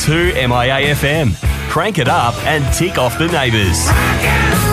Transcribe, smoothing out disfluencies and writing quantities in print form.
2MIA FM. Crank it up and tick off the neighbours.